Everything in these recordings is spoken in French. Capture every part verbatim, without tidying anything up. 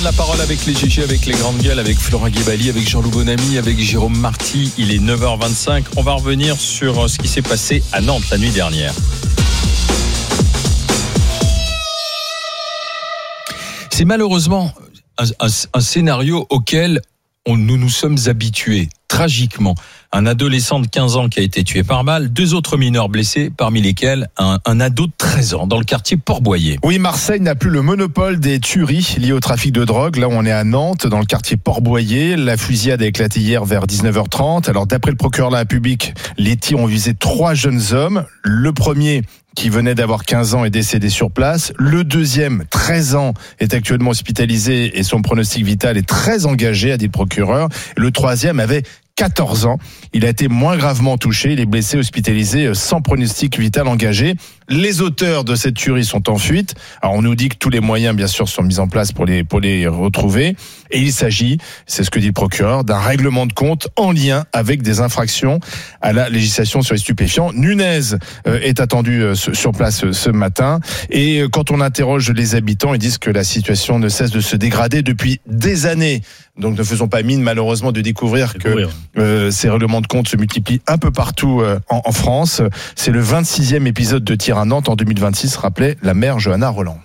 la parole avec les G G, avec les grandes gueules, avec Florent Guébali, avec Jean-Loup Bonamy, avec Jérôme Marty. Il est neuf heures vingt-cinq. On va revenir sur ce qui s'est passé à Nantes la nuit dernière. C'est malheureusement un, un, un scénario auquel on, nous nous sommes habitués, tragiquement. Un adolescent de quinze ans qui a été tué par balle, deux autres mineurs blessés, parmi lesquels un, un ado de treize ans dans le quartier Port-Boyer. Oui, Marseille n'a plus le monopole des tueries liées au trafic de drogue. Là, on est à Nantes, dans le quartier Port-Boyer. La fusillade a éclaté hier vers dix-neuf heures trente. Alors, d'après le procureur de la République, les tirs ont visé trois jeunes hommes. Le premier, qui venait d'avoir quinze ans, est décédé sur place. Le deuxième, treize ans, est actuellement hospitalisé et son pronostic vital est très engagé, a dit le procureur. Le troisième avait quatorze ans. Il a été moins gravement touché. Il est blessé, hospitalisé, sans pronostic vital engagé. Les auteurs de cette tuerie sont en fuite. Alors, on nous dit que tous les moyens, bien sûr, sont mis en place pour les, pour les retrouver. Et il s'agit, c'est ce que dit le procureur, d'un règlement de compte en lien avec des infractions à la législation sur les stupéfiants. Nunez euh, est attendu euh, sur place euh, ce matin. Et euh, quand on interroge les habitants, ils disent que la situation ne cesse de se dégrader depuis des années. Donc, ne faisons pas mine, malheureusement, de découvrir que euh, ces règlements de compte se multiplient un peu partout euh, en, en France. C'est le vingt-sixième épisode de tir à Nantes en deux mille vingt-six, rappelait la maire Johanna Roland.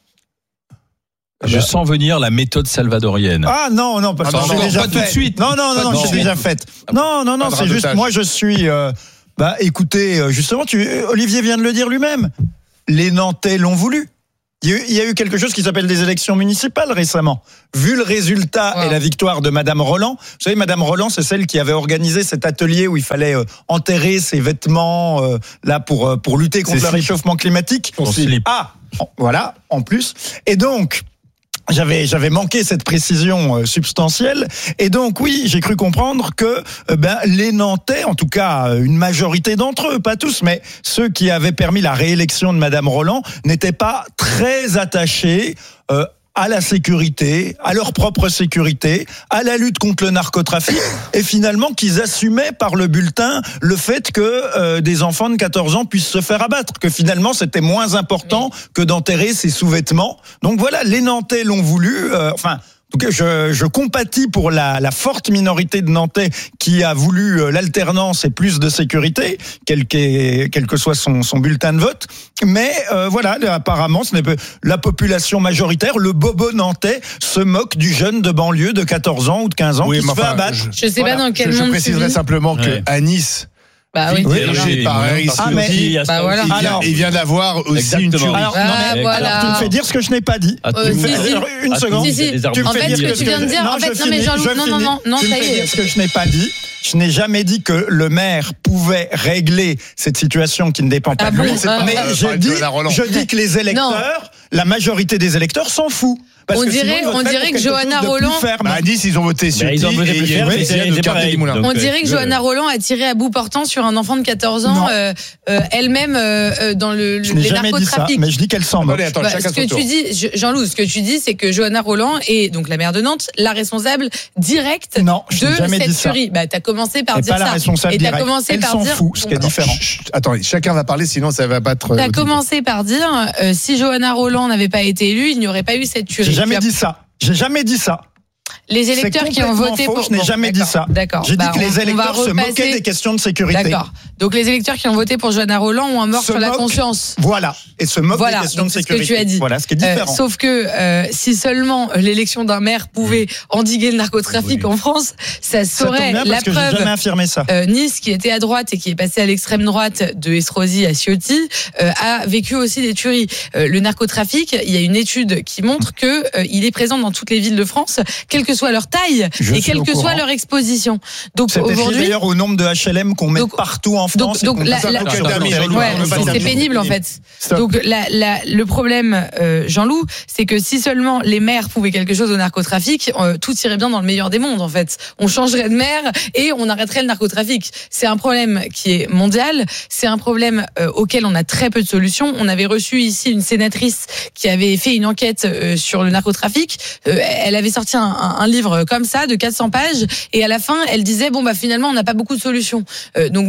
Je bah. sens venir la méthode salvadorienne. Ah non, non, parce que j'ai déjà pas fait. tout de suite. Non, non, non, non, j'ai déjà fait. Non, non, non, c'est juste, tâche. moi je suis... Euh, bah écoutez, justement, tu, Olivier vient de le dire lui-même, les Nantais l'ont voulu. Il y, a eu, il y a eu quelque chose qui s'appelle des élections municipales récemment. Vu le résultat wow. et la victoire de Madame Roland, vous savez, Madame Roland, c'est celle qui avait organisé cet atelier où il fallait euh, enterrer ses vêtements euh, là pour euh, pour lutter contre c'est le slip. réchauffement climatique. Ah, voilà, en plus. Et donc. J'avais j'avais manqué cette précision euh, substantielle et donc oui j'ai cru comprendre que euh, ben les Nantais, en tout cas une majorité d'entre eux, pas tous, mais ceux qui avaient permis la réélection de Madame Roland n'étaient pas très attachés euh, à la sécurité, à leur propre sécurité, à la lutte contre le narcotrafic, et finalement qu'ils assumaient par le bulletin le fait que euh, des enfants de quatorze ans puissent se faire abattre, que finalement c'était moins important que d'enterrer ces sous-vêtements. Donc voilà, les Nantais l'ont voulu, euh, enfin... En tout cas, je, je compatis pour la, la forte minorité de Nantais qui a voulu l'alternance et plus de sécurité, quel, quel que soit son, son bulletin de vote. Mais euh, voilà, apparemment, ce n'est pas la population majoritaire. Le bobo nantais se moque du jeune de banlieue de quatorze ans ou de quinze ans oui, qui se fait enfin, abattre. Je ne sais voilà. pas dans quel je, monde je préciserai tu simplement ouais. qu'à Nice, Bah oui. Dirigé par Harris. Ah, mais il, bah voilà. il, vient, il vient d'avoir aussi Exactement. une tuerie. Alors, ah, non, mais, voilà. alors, tu me fais dire ce que je n'ai pas dit. Euh, tu me si, fais si. dire une ah, seconde. Si, si. Tu me en fais fait, dire ce que tu viens de dire, non, en fait, je non, mais Jean-Loup, non, non, non, non, tu ça me y fais est. dire ce que je n'ai pas dit. Je n'ai jamais dit que le maire pouvait régler cette situation qui ne dépend pas ah de bon, lui. euh, mais euh, je, dis, je dis que les électeurs, non. la majorité des électeurs s'en fout. Parce on que dirait, on dirait que Johanna Roland. Bah, à Nice, ils ont voté sur ils ont voté plus ferme, et c'est, c'est pareil. On dirait que Johanna Roland a tiré à bout portant sur un enfant de quatorze ans, euh, euh, elle-même euh, dans le, je les narcotrafics. Mais je dis qu'elle s'en moque. Bah, ce que tu dis, Jean-Loup, ce que tu dis, c'est que Johanna Roland est donc la maire de Nantes, la responsable directe non, de cette tuerie. Bah, t'as commencé par dire ça. Et t'as commencé par dire. Fout, ce qui est différent. Attendez, chacun va parler, sinon ça va pas être. T'as commencé par dire, euh, si Johanna Roland n'avait pas été élue, il n'y aurait pas eu cette tuerie. J'ai jamais dit ça. J'ai jamais dit ça. Les électeurs qui ont voté faux, pour. Je n'ai bon, jamais d'accord, dit ça. D'accord. J'ai bah, dit que les électeurs se repasser... moquaient des questions de sécurité. D'accord. Donc les électeurs qui ont voté pour Johanna Roland ont un mort se sur la moquent, conscience. Voilà. Et se moquent voilà, des questions de sécurité. C'est ce que tu as dit. Voilà, ce qui est différent. Euh, sauf que euh, si seulement l'élection d'un maire pouvait endiguer le narcotrafic oui. en France, ça saurait ça la preuve. J'ai jamais affirmé ça. Euh, Nice, qui était à droite et qui est passé à l'extrême droite de Estrosi à Ciotti, euh, a vécu aussi des tueries. Euh, le narcotrafic, il y a une étude qui montre que euh, il est présent dans toutes les villes de France, quelle que soit leur taille Je et quelle que soit leur exposition. Donc c'est aujourd'hui, d'ailleurs au nombre de H L M qu'on met donc, partout en France. Donc, donc la, la, la, ouais, c'est pénible en fait. Stop. Donc la, la, le problème, euh, Jean-Loup, c'est que si seulement les maires pouvaient quelque chose au narcotrafic, euh, tout irait bien dans le meilleur des mondes en fait. On changerait de maire et on arrêterait le narcotrafic. C'est un problème qui est mondial. C'est un problème euh, auquel on a très peu de solutions. On avait reçu ici une sénatrice qui avait fait une enquête euh, sur le narcotrafic. Euh, elle avait sorti un, un, un livre comme ça de quatre cents pages et à la fin elle disait bon bah finalement on n'a pas beaucoup de solutions. Euh, donc malheureusement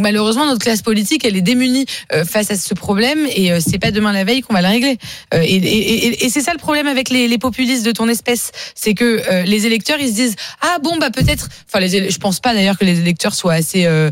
notre classe politique, elle est démunie euh, face à ce problème et euh, c'est pas demain la veille qu'on va le régler. Euh, et, et, et, et c'est ça le problème avec les, les populistes de ton espèce, c'est que euh, les électeurs ils se disent ah bon bah peut-être, enfin les, je pense pas d'ailleurs que les électeurs soient assez euh,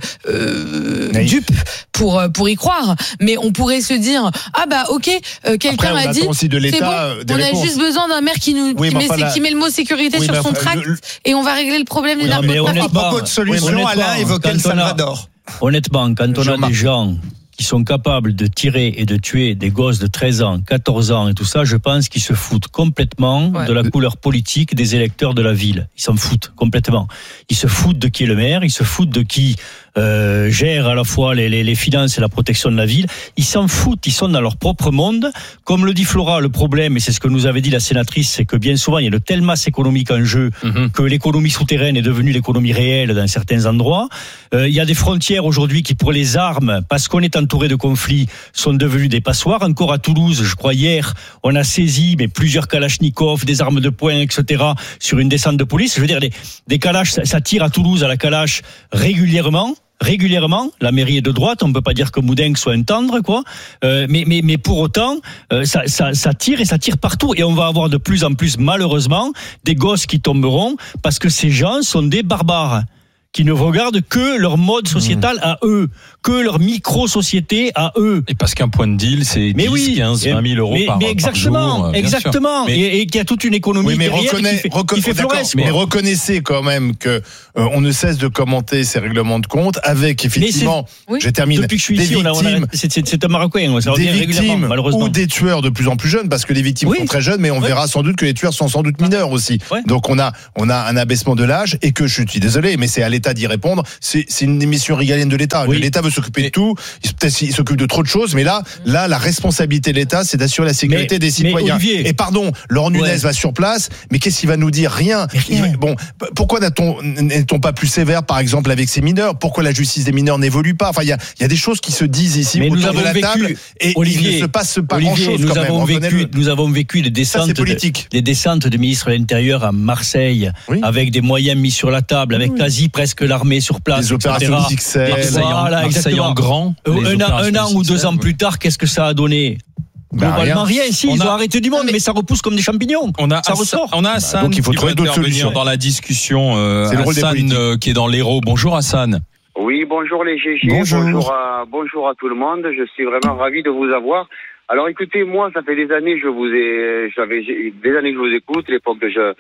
euh, dupes pour pour y croire, mais on pourrait se dire ah bah ok euh, quelqu'un Après, m'a dit aussi de c'est l'État, bon, on réponses. a juste besoin d'un maire qui nous oui, qui, met, la... qui met le mot sécurité oui, sur son enfin, tract le... et on va régler le problème oui, du narcotrafic. À propos de solution, Alain évoquait le Salvador. Honnêtement, quand on a des gens qui sont capables de tirer et de tuer des gosses de treize ans, quatorze ans et tout ça, je pense qu'ils se foutent complètement ouais. de la couleur politique des électeurs de la ville. Ils s'en foutent complètement. Ils se foutent de qui est le maire, ils se foutent de qui euh, gère à la fois les, les, les finances et la protection de la ville. Ils s'en foutent, ils sont dans leur propre monde. Comme le dit Flora, le problème, et c'est ce que nous avait dit la sénatrice, c'est que bien souvent, il y a de telle masse économique en jeu mm-hmm. que l'économie souterraine est devenue l'économie réelle dans certains endroits. Euh, il y a des frontières aujourd'hui qui, pour les armes, parce qu'on est entouré de conflits, sont devenues des passoires. Encore à Toulouse, je crois hier, on a saisi mais plusieurs kalachnikovs, des armes de poing, et cetera sur une descente de police. Je veux dire, des, des kalachs, ça, ça tire à Toulouse à la kalash régulièrement. Régulièrement, la mairie est de droite, on ne peut pas dire que Moudingue soit un tendre, quoi. Euh, mais, mais, mais pour autant, euh, ça, ça, ça tire et ça tire partout. Et on va avoir de plus en plus, malheureusement, des gosses qui tomberont parce que ces gens sont des barbares qui ne regardent que leur mode sociétal à eux, que leur micro-société à eux. Et parce qu'un point de deal, c'est mais dix, oui, quinze, vingt mille euros mais, par, mais exactement, par jour. Exactement, mais, et, et qu'il y a toute une économie oui, mais derrière reconnaît, qui fait, reconna- qui fait florès. Mais reconnaissez quand même que euh, on ne cesse de commenter ces règlements de compte avec effectivement, oui. je termine, depuis que je suis des ici, victimes, on a, on a, c'est, c'est, c'est un Marocain, ça des victimes malheureusement. ou des tueurs de plus en plus jeunes, parce que les victimes oui. sont très jeunes, mais on oui. verra sans doute que les tueurs sont sans doute mineurs aussi. Ouais. Donc on a, on a un abaissement de l'âge et que je suis désolé, mais c'est à l'État d'y répondre. C'est, c'est une mission régalienne de l'État. Oui. L'État veut s'occuper de tout. Peut-être il s'occupe de trop de choses, mais là, là, la responsabilité de l'État, c'est d'assurer la sécurité mais, des citoyens. Olivier, et pardon, Laurent Nunez ouais. va sur place, mais qu'est-ce qu'il va nous dire ? Rien. Rien. Bon, pourquoi n'a-t-on, n'est-on pas plus sévère, par exemple, avec ces mineurs ? Pourquoi la justice des mineurs n'évolue pas ? Enfin, il y a, il y a des choses qui se disent ici mais autour de la vécu, table, et Olivier, il ne se passe pas Olivier, grand-chose. Nous quand avons même, vécu, nous avons vécu les descentes, ça, de, les descentes de ministres de l'Intérieur à Marseille, oui. avec des moyens mis sur la table, avec oui. quasi presque l'armée sur place, des opérations X L. Voilà, Marseille en grand. Un an, un an ou deux ans plus tard, qu'est-ce que ça a donné ? Bah, Globalement rien, rien. Si, on ils a... ont arrêté du monde, mais, mais ça repousse comme des champignons. On a ça Assa... ressort. On a Hassan bah, donc il faut qui trouver va d'autres intervenir solutions dans la discussion. Euh, C'est le rôle Hassan des euh, qui est dans l'Hérault. Bonjour Hassan. Oui, bonjour les G G. Bonjour. Bonjour à, bonjour à tout le monde. Je suis vraiment ravi de vous avoir. Alors écoutez, moi, ça fait des années je vous ai, j'avais des années que je vous écoute, l'époque de je.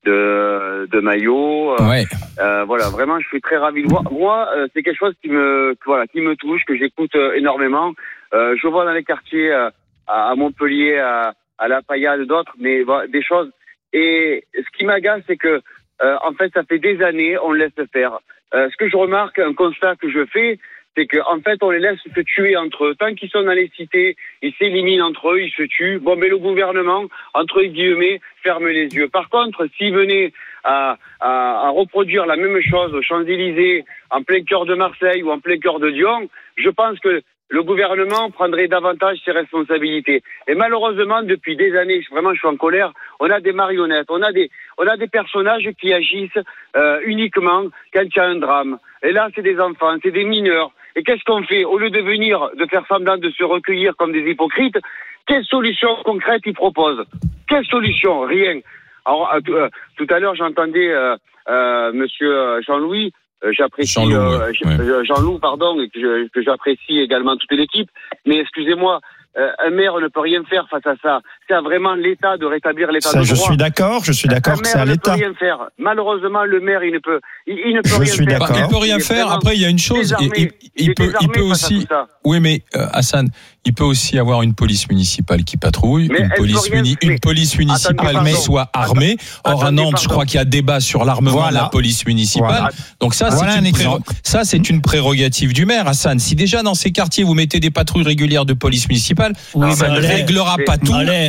de de Maillot euh, ouais. euh, voilà, vraiment je suis très ravi de voir. Moi euh, c'est quelque chose qui me voilà qui me touche, que j'écoute euh, énormément. Euh, je vois dans les quartiers euh, à Montpellier, à, à La Paillade, d'autres, mais voilà, des choses. Et ce qui m'agace, c'est que euh, en fait ça fait des années on laisse faire. Euh, ce que je remarque, un constat que je fais, c'est qu'en fait, on les laisse se tuer entre eux. Tant qu'ils sont dans les cités, ils s'éliminent entre eux, ils se tuent. Bon, mais le gouvernement, entre guillemets, ferme les yeux. Par contre, s'ils venaient à, à, à reproduire la même chose aux Champs-Élysées, en plein cœur de Marseille ou en plein cœur de Lyon, je pense que le gouvernement prendrait davantage ses responsabilités. Et malheureusement, depuis des années, vraiment, je suis en colère, on a des marionnettes, on a des, on a des personnages qui agissent euh, uniquement quand il y a un drame. Et là, c'est des enfants, c'est des mineurs. Et qu'est-ce qu'on fait ? Au lieu de venir, de faire semblant de se recueillir comme des hypocrites, quelle solution concrète ils proposent ? Quelle solution ? Rien. Alors, euh, tout à l'heure, j'entendais euh, euh, Monsieur Jean-Louis, euh, j'apprécie Jean-Loup, euh, ouais. Jean-Loup, pardon, et que, je, que j'apprécie également toute l'équipe. Mais excusez-moi, euh, un maire ne peut rien faire face à ça. C'est à vraiment l'État de rétablir l'État ça, de je droit. suis d'accord, je suis d'accord un que c'est à maire l'État. ne peut rien faire. Malheureusement, le maire, il ne peut, il, il ne peut je rien suis faire. d'accord. Il peut rien il faire. Après, il y a une chose. Désarmé, il, il, il peut, il peut aussi. Oui, mais euh, Hassan, il peut aussi avoir une police municipale qui patrouille, mais une police, muni- mais... une police municipale attendez, qui soit armée. Or, à Nantes, je crois qu'il y a débat sur l'armement voilà. de la police municipale. Voilà. Donc ça, voilà c'est une pré- ça, c'est une prérogative du maire, Hassan. Si déjà dans ces quartiers vous mettez des patrouilles régulières de police municipale, oui, ça ne réglera allez, pas tout. Allez,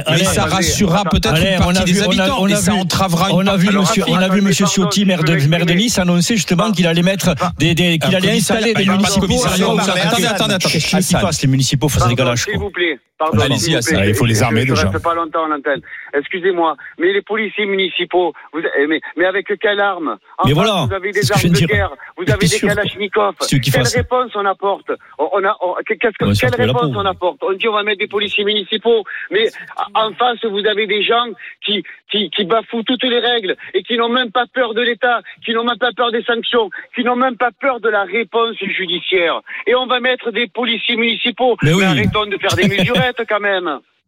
mais ça rassurera peut-être allez, une partie des vu, habitants, on a, on a et vu, ça entravera une on a vu Alors, monsieur, rapide, on a vu monsieur Ciotti, maire de, maire de Nice, annoncer justement qu'il allait mettre des, des qu'il allait installer des municipaux. Attendez, attendez, attendez. Qu'est-ce qu'ils fassent, les municipaux face à des galaches? S'il vous plaît. Pardon, Allez-y, Hassan. Il faut les armer je, déjà. Je reste pas longtemps à l'antenne. Excusez-moi, mais les policiers municipaux, vous, mais, mais avec quelle arme? En Mais France, voilà, vous avez des c'est ce armes que je de viens de dire. guerre, vous avez des sûr. kalachnikovs. Ceux qui Quelle fassent. réponse on apporte? On, on a, on, qu'est-ce que, On va se quelle retrouver la réponse peau. on apporte? On dit on va mettre des policiers municipaux, mais en face vous avez des gens qui, qui, qui bafouent toutes les règles et qui n'ont même pas peur de l'État, qui n'ont même pas peur des sanctions, qui n'ont même pas peur de la réponse judiciaire. Et on va mettre des policiers municipaux. Mais oui. Mais arrêtons de faire des mesurettes quand même.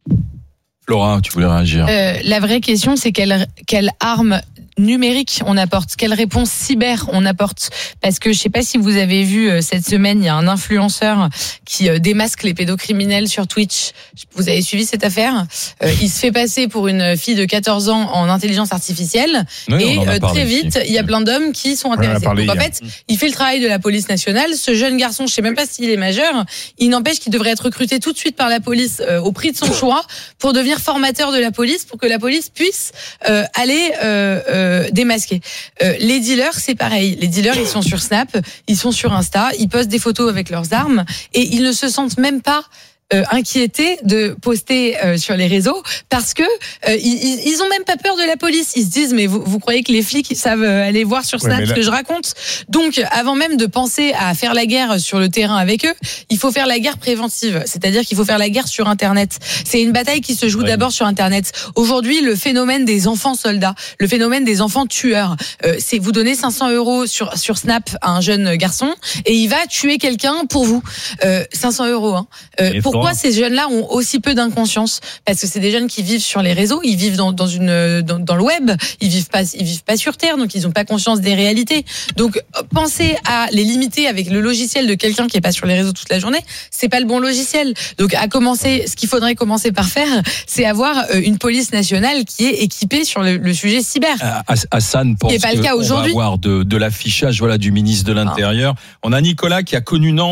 Flora, tu voulais réagir? Euh, la vraie question, c'est quelle, quelle arme numérique on apporte, quelle réponse cyber on apporte, parce que je sais pas si vous avez vu euh, cette semaine, il y a un influenceur qui euh, démasque les pédocriminels sur Twitch. Vous avez suivi cette affaire? euh, Il se fait passer pour une fille de quatorze ans en intelligence artificielle, Oui, et on en a euh, parlé très vite, ici. il y a plein d'hommes qui sont intéressés. parlé Donc en hier. fait, il fait le travail de la police nationale. Ce jeune garçon, je sais même pas s'il est majeur, il n'empêche qu'il devrait être recruté tout de suite par la police euh, au prix de son choix pour devenir formateur de la police, pour que la police puisse euh, aller euh, euh, démasquer. Euh, les dealers, c'est pareil. Les dealers, ils sont sur Snap, ils sont sur Insta, ils postent des photos avec leurs armes et ils ne se sentent même pas Euh, inquiétés de poster euh, sur les réseaux parce que euh, ils, ils ont même pas peur de la police. Ils se disent mais vous, vous croyez que les flics ils savent euh, aller voir sur Snap Oui, ce là... que je raconte? Donc avant même de penser à faire la guerre sur le terrain avec eux, il faut faire la guerre préventive, c'est-à-dire qu'il faut faire la guerre sur Internet. C'est une bataille qui se joue ouais. d'abord sur Internet. Aujourd'hui, le phénomène des enfants soldats, le phénomène des enfants tueurs, euh, c'est vous donnez cinq cents euros sur sur Snap à un jeune garçon et il va tuer quelqu'un pour vous. Euh, cinq cents euros. Hein. Euh, pourquoi ces jeunes-là ont aussi peu d'inconscience? Parce que c'est des jeunes qui vivent sur les réseaux, ils vivent dans, dans une dans, dans le web, ils vivent pas ils vivent pas sur terre, donc ils ont pas conscience des réalités. Donc penser à les limiter avec le logiciel de quelqu'un qui est pas sur les réseaux toute la journée, c'est pas le bon logiciel. Donc à commencer, ce qu'il faudrait commencer par faire, c'est avoir une police nationale qui est équipée sur le, le sujet cyber. Hassan pense pas le cas qu'on va aujourd'hui. avoir de, de l'affichage, voilà, du ministre de l'Intérieur. On a Nicolas qui a connu Nantes.